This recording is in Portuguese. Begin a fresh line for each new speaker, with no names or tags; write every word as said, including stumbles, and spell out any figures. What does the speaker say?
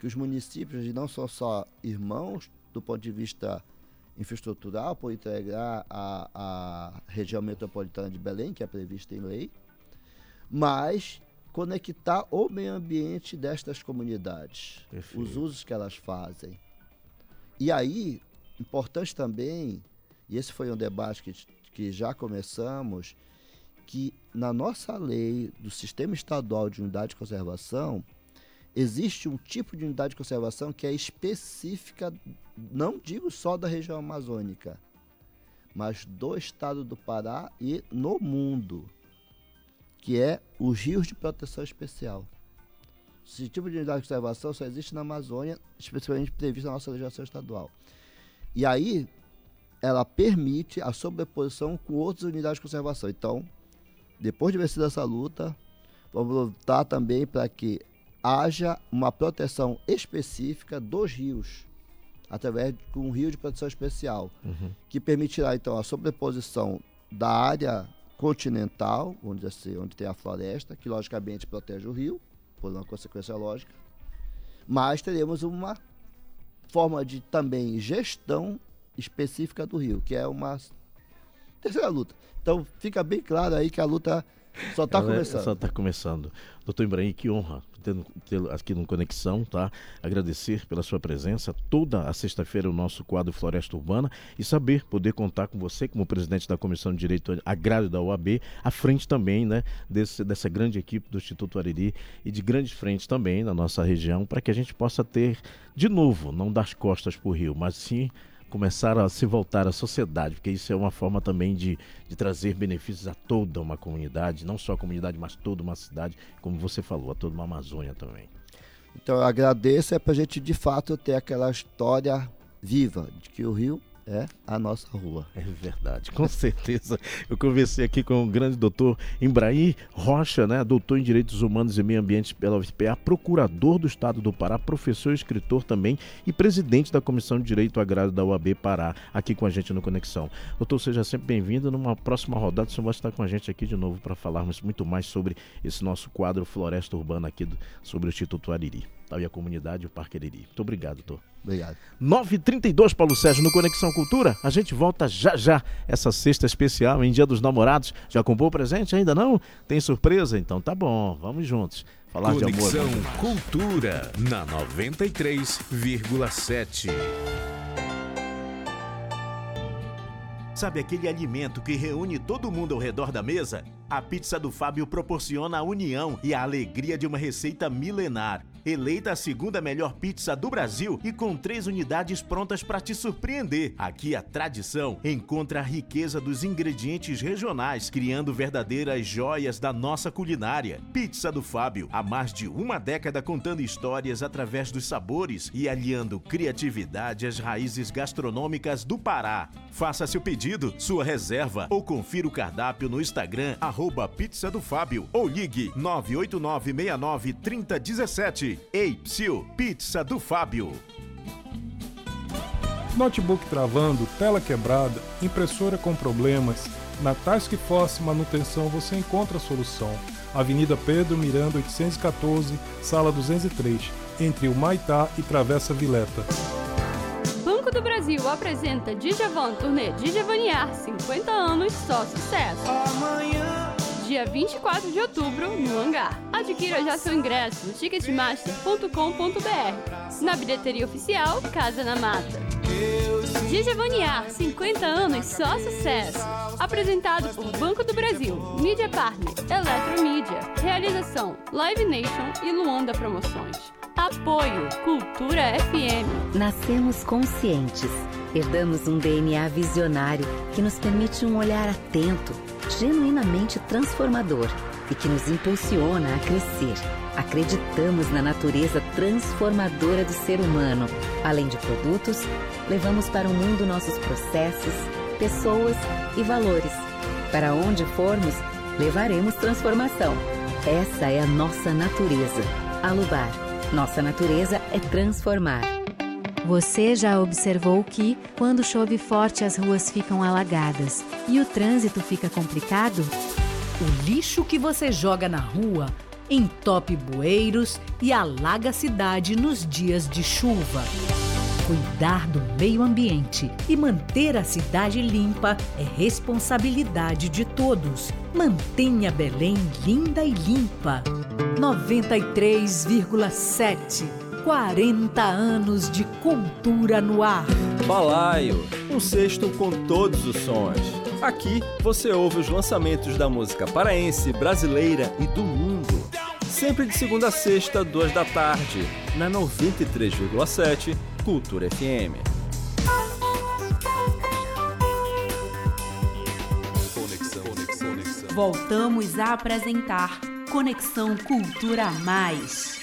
que os municípios não são só irmãos do ponto de vista infraestrutural, por integrar a, a região metropolitana de Belém, que é prevista em lei, mas conectar o meio ambiente destas comunidades, Perfeito. Os usos que elas fazem. E aí, importante também, e esse foi um debate que, que já começamos, que na nossa lei do Sistema Estadual de Unidade de Conservação, existe um tipo de unidade de conservação que é específica, não digo só da região amazônica, mas do estado do Pará e no mundo, que é os rios de proteção especial. Esse tipo de unidade de conservação só existe na Amazônia, especialmente previsto na nossa legislação estadual. E aí, ela permite a sobreposição com outras unidades de conservação. Então, depois de vencer essa luta, vamos lutar também para que haja uma proteção específica dos rios, através de um rio de proteção especial, uhum. que permitirá, então, a sobreposição da área continental, onde, assim, onde tem a floresta, que logicamente protege o rio, por uma consequência lógica, mas teremos uma forma de também gestão específica do rio, que é uma terceira luta. Então fica bem claro aí que a luta só está começando.
Só está começando. Doutor Ibrahim, que honra tê-lo aqui no Conexão, tá? Agradecer pela sua presença. Toda a sexta-feira o nosso quadro Floresta Urbana e saber, poder contar com você como presidente da Comissão de Direito Agrário da O A B, à frente também, né, desse, dessa grande equipe do Instituto Ariri e de grandes frentes também na nossa região, para que a gente possa ter, de novo, não dar as costas para o rio, mas sim começar a se voltar à sociedade, porque isso é uma forma também de, de trazer benefícios a toda uma comunidade, não só a comunidade, mas toda uma cidade, como você falou, a toda uma Amazônia também.
Então eu agradeço, é para a gente de fato ter aquela história viva de que o rio é a nossa rua.
É verdade, com certeza. Eu conversei aqui com o grande doutor Ibrahim Rocha, né, doutor em Direitos Humanos e Meio Ambiente pela U F P A, procurador do Estado do Pará, professor e escritor também e presidente da Comissão de Direito Agrário da U A B Pará, aqui com a gente no Conexão. Doutor, seja sempre bem-vindo. Numa próxima rodada, o senhor vai estar com a gente aqui de novo para falarmos muito mais sobre esse nosso quadro Floresta Urbana aqui do, sobre o Instituto Ariri, tá? E a comunidade e o Parque Ariri. Muito obrigado, doutor.
Obrigado.
nove e trinta e dois, Paulo Sérgio, no Conexão Cultura. A gente volta já já, essa sexta especial em Dia dos Namorados. Já comprou o presente? Ainda não? Tem surpresa? Então tá bom, vamos juntos falar
Conexão
de amor.
Conexão Cultura, na noventa e três vírgula sete.
Sabe aquele alimento que reúne todo mundo ao redor da mesa? A pizza do Fábio proporciona a união e a alegria de uma receita milenar. Eleita a segunda melhor pizza do Brasil e com três unidades prontas para te surpreender. Aqui a tradição encontra a riqueza dos ingredientes regionais, criando verdadeiras joias da nossa culinária. Pizza do Fábio, há mais de uma década contando histórias através dos sabores e aliando criatividade às raízes gastronômicas do Pará. Faça seu pedido, sua reserva ou confira o cardápio no Instagram, arroba Pizza do Fábio, ou ligue nove oito nove seis nove três zero um sete. Ei, Psil, Pizza do Fábio.
Notebook travando, tela quebrada, impressora com problemas. Na Task Force Manutenção você encontra a solução. Avenida Pedro Miranda oitocentos e quatorze, sala duzentos e três, entre o Maitá e Travessa Vileta.
Banco do Brasil apresenta Djavan Turnê Djavaniar, cinquenta anos, só sucesso. Amanhã. Dia vinte e quatro de outubro, no Hangar. Adquira já seu ingresso no ticketmaster ponto com ponto b r. Na bilheteria oficial, Casa na Mata. Djavaniar, cinquenta anos, só sucesso. Apresentado por Banco do Brasil, Mídia Partner, Eletromídia. Realização, Live Nation e Luanda Promoções. Apoio, Cultura F M.
Nascemos conscientes. Herdamos um D N A visionário que nos permite um olhar atento, genuinamente transformador e que nos impulsiona a crescer. Acreditamos na natureza transformadora do ser humano. Além de produtos, levamos para o mundo nossos processos, pessoas e valores. Para onde formos, levaremos transformação. Essa é a nossa natureza. Alubar. Nossa natureza é transformar.
Você já observou que, quando chove forte, as ruas ficam alagadas e o trânsito fica complicado?
O lixo que você joga na rua entope bueiros e alaga a cidade nos dias de chuva. Cuidar do meio ambiente e manter a cidade limpa é responsabilidade de todos. Mantenha Belém linda e limpa. noventa e três vírgula sete. quarenta anos de cultura no ar.
Balaio, um cesto com todos os sons. Aqui você ouve os lançamentos da música paraense, brasileira e do mundo. Sempre de segunda a sexta, duas da tarde, na noventa e três vírgula sete Cultura F M.
Voltamos a apresentar Conexão Cultura Mais.